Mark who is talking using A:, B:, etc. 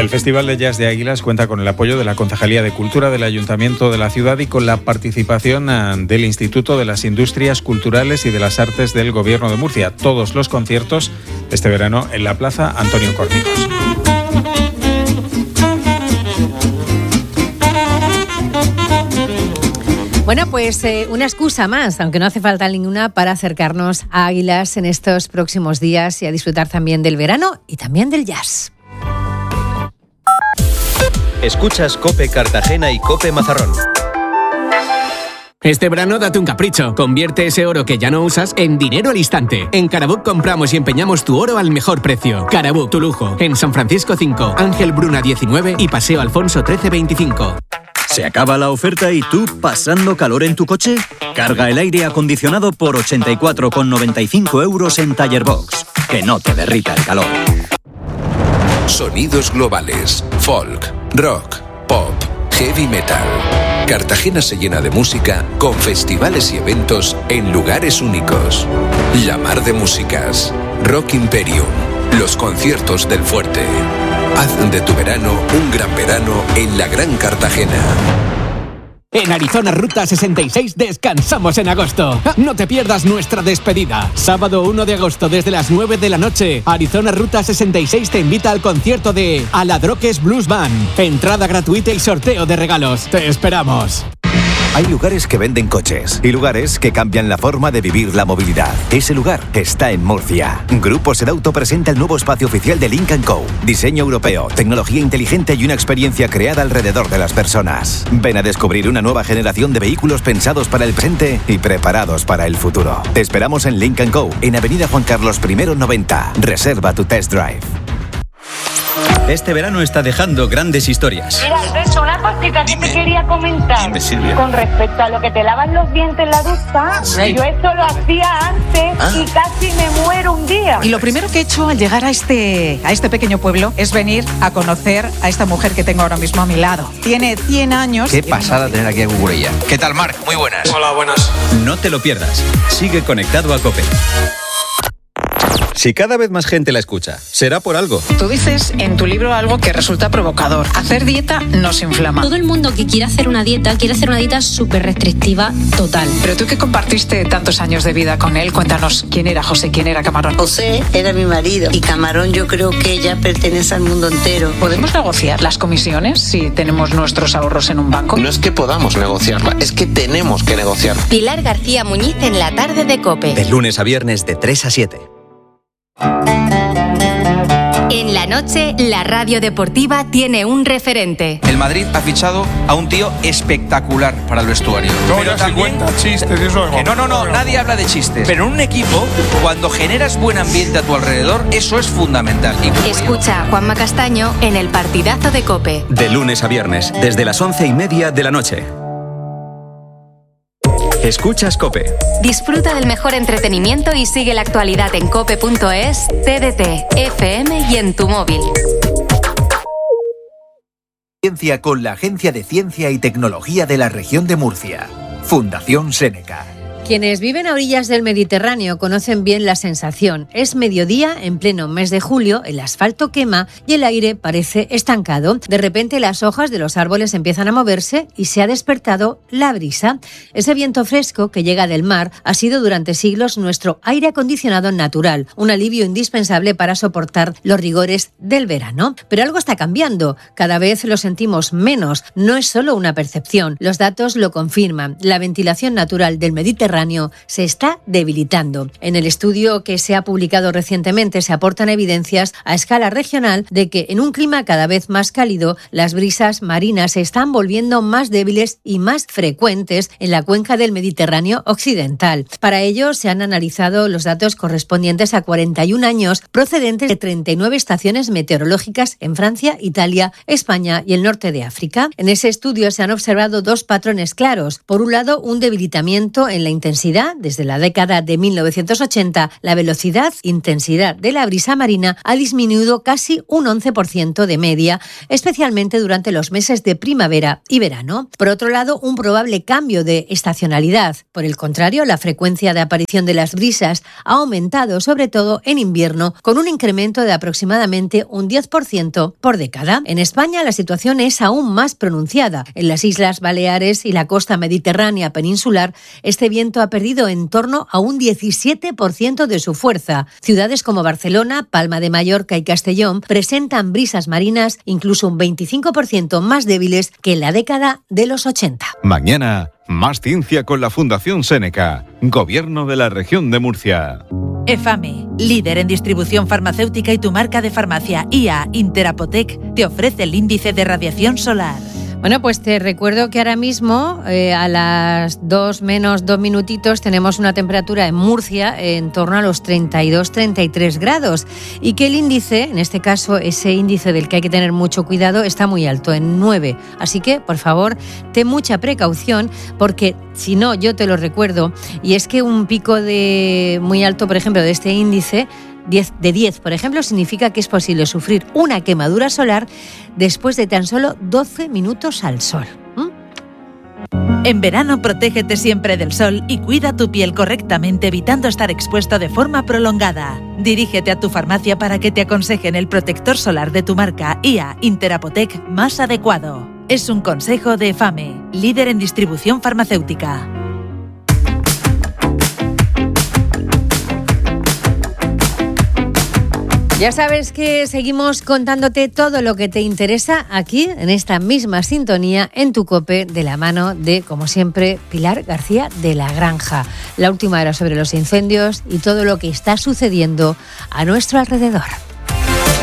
A: El Festival de Jazz de Águilas cuenta con el apoyo de la Concejalía de Cultura del Ayuntamiento de la ciudad y con la participación del Instituto de las Industrias Culturales y de las Artes del Gobierno de Murcia. Todos los conciertos este verano en la Plaza Antonio Córnicos.
B: Bueno, pues una excusa más, aunque no hace falta ninguna, para acercarnos a Águilas en estos próximos días y a disfrutar también del verano y también del jazz.
C: Escuchas COPE Cartagena y COPE Mazarrón.
D: Este verano date un capricho. Convierte ese oro que ya no usas en dinero al instante. En Caraboc compramos y empeñamos tu oro al mejor precio. Caraboc, tu lujo. En San Francisco 5, Ángel Bruna 19 y Paseo Alfonso 1325.
E: ¿Se acaba la oferta y tú pasando calor en tu coche? Carga el aire acondicionado por 84,95 € en Tallerbox. Que no te derrita el calor.
F: Sonidos globales. Folk, rock, pop, heavy metal. Cartagena se llena de música con festivales y eventos en lugares únicos. La Mar de Músicas. Rock Imperium. Los conciertos del Fuerte. Haz de tu verano un gran verano en la Gran Cartagena.
D: En Arizona Ruta 66 descansamos en agosto. No te pierdas nuestra despedida. Sábado 1 de agosto desde las 9 de la noche. Arizona Ruta 66 te invita al concierto de Aladroques Blues Band. Entrada gratuita y sorteo de regalos. Te esperamos.
G: Hay lugares que venden coches y lugares que cambian la forma de vivir la movilidad. Ese lugar está en Murcia. Grupo Sedauto presenta el nuevo espacio oficial de Lynk & Co. Diseño europeo, tecnología inteligente y una experiencia creada alrededor de las personas. Ven a descubrir una nueva generación de vehículos pensados para el presente y preparados para el futuro. Te esperamos en Lynk & Co. en Avenida Juan Carlos I 90. Reserva tu test drive.
E: Este verano está dejando grandes historias.
H: Mira, Alberto, una cosita que te quería comentar.
E: Dime, Silvia.
H: Con respecto a lo que te lavan los dientes en la ducha,
I: Sí.
H: yo esto lo hacía antes y casi me muero un día.
I: Y lo primero que he hecho al llegar a este pequeño pueblo es venir a conocer a esta mujer que tengo ahora mismo a mi lado. Tiene 100 años.
C: Qué pasada tener aquí a Cucurella. ¿Qué tal, Marc? Muy buenas.
A: Hola, buenas.
E: No te lo pierdas. Sigue conectado a COPE. Si cada vez más gente la escucha, será por algo.
I: Tú dices en tu libro algo que resulta provocador. Hacer dieta nos inflama.
J: Todo el mundo que quiere hacer una dieta súper restrictiva total.
I: Pero tú que compartiste tantos años de vida con él, cuéntanos quién era José, quién era Camarón.
K: José era mi marido y Camarón yo creo que ya pertenece al mundo entero.
I: ¿Podemos negociar las comisiones si tenemos nuestros ahorros en un banco?
L: No es que podamos negociarla, es que tenemos que negociarla.
M: Pilar García Muñiz en la tarde de COPE.
C: De lunes a viernes de 3 a 7.
M: En la noche, la radio deportiva tiene un referente.
N: El Madrid ha fichado a un tío espectacular para el vestuario.
O: Pero también chistes, eso
N: que no, nadie habla de chistes. Pero en un equipo, cuando generas buen ambiente a tu alrededor, eso es fundamental.
M: Escucha a Juanma Castaño en el partidazo de COPE.
E: De lunes a viernes, desde las 11:30 de la noche. Escuchas COPE.
M: Disfruta del mejor entretenimiento y sigue la actualidad en cope.es, TDT, FM y en tu móvil.
P: Ciencia con la Agencia de Ciencia y Tecnología de la Región de Murcia. Fundación Seneca.
B: Quienes viven a orillas del Mediterráneo conocen bien la sensación. Es mediodía, en pleno mes de julio, el asfalto quema y el aire parece estancado. De repente las hojas de los árboles empiezan a moverse y se ha despertado la brisa. Ese viento fresco que llega del mar ha sido durante siglos nuestro aire acondicionado natural, un alivio indispensable para soportar los rigores del verano. Pero algo está cambiando, cada vez lo sentimos menos, no es solo una percepción, los datos lo confirman. La ventilación natural del Mediterráneo se está debilitando. En el estudio que se ha publicado recientemente se aportan evidencias a escala regional de que en un clima cada vez más cálido, las brisas marinas se están volviendo más débiles y más frecuentes en la cuenca del Mediterráneo occidental. Para ello se han analizado los datos correspondientes a 41 años procedentes de 39 estaciones meteorológicas en Francia, Italia, España y el norte de África. En ese estudio se han observado dos patrones claros. Por un lado, un debilitamiento en la intensidad intensidad. Desde la década de 1980, la velocidad-intensidad de la brisa marina ha disminuido casi un 11% de media, especialmente durante los meses de primavera y verano. Por otro lado, un probable cambio de estacionalidad. Por el contrario, la frecuencia de aparición de las brisas ha aumentado, sobre todo en invierno, con un incremento de aproximadamente un 10% por década. En España, la situación es aún más pronunciada. En las Islas Baleares y la costa mediterránea peninsular, este viento ha perdido en torno a un 17% de su fuerza. Ciudades como Barcelona, Palma de Mallorca y Castellón presentan brisas marinas incluso un 25% más débiles que en la década de los 80.
Q: Mañana, más ciencia con la Fundación Seneca, Gobierno de la Región de Murcia.
R: EFAME, líder en distribución farmacéutica, y tu marca de farmacia IA Interapotec te ofrece el índice de radiación solar.
B: Bueno, pues te recuerdo que ahora mismo a las 2 menos 2 minutitos tenemos una temperatura en Murcia en torno a los 32-33 grados y que el índice, en este caso ese índice del que hay que tener mucho cuidado, está muy alto, en 9. Así que, por favor, ten mucha precaución porque si no, yo te lo recuerdo, y es que un pico de muy alto, por ejemplo, de este índice, 10, por ejemplo, significa que es posible sufrir una quemadura solar después de tan solo 12 minutos al sol.
R: En verano, protégete siempre del sol y cuida tu piel correctamente, evitando estar expuesto de forma prolongada. Dirígete a tu farmacia para que te aconsejen el protector solar de tu marca IA Interapotec más adecuado. Es un consejo de EFAME, líder en distribución farmacéutica.
B: Ya sabes que seguimos contándote todo lo que te interesa aquí, en esta misma sintonía, en tu COPE, de la mano de, como siempre, Pilar García de la Granja. La última hora sobre los incendios y todo lo que está sucediendo a nuestro alrededor.